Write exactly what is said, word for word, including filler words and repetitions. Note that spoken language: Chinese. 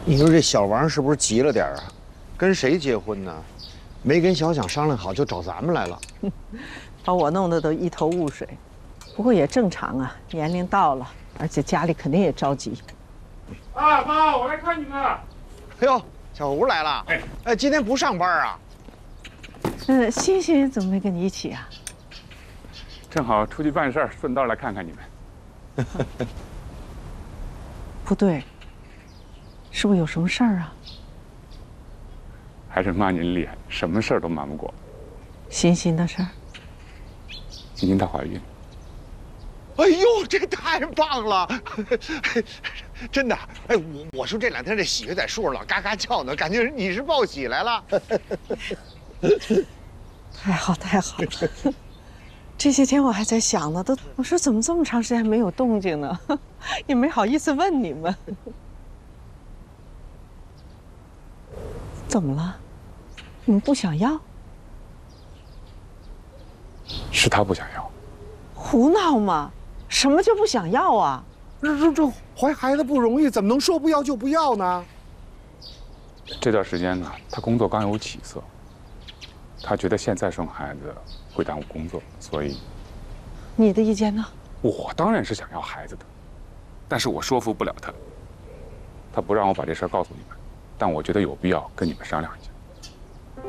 你说这小王是不是急了点啊？跟谁结婚呢？没跟小蒋商量好就找咱们来了， 把我弄得都一头雾水。不过也正常啊，年龄到了，而且家里肯定也着急。 啊，妈，我来看你们。 哎呦，小胡来了。哎，哎，今天不上班啊？ 嗯，欣欣怎么没跟你一起啊？ 正好出去办事儿，顺道来看看你们。 不对，是不是有什么事儿啊？ 还是妈您厉害，什么事儿都瞒不过。 欣欣的事儿。 欣欣她怀孕。 哎呦，这太棒了！真的，哎，我我说这两天这喜悦在树上老嘎嘎叫呢，感觉你是报喜来了。 太好太好了！这些天我还在想呢，都我说怎么这么长时间没有动静呢？也没好意思问你们。怎么了？你们不想要？ 是她不想要。 胡闹嘛！什么就不想要啊？ 这这这怀孩子不容易，怎么能说不要就不要呢？ 这段时间呢，她工作刚有起色，她觉得现在生孩子会耽误工作，所以。 你的意见呢？ 我当然是想要孩子的，但是我说服不了她。她不让我把这事儿告诉你们，但我觉得有必要跟你们商量一下。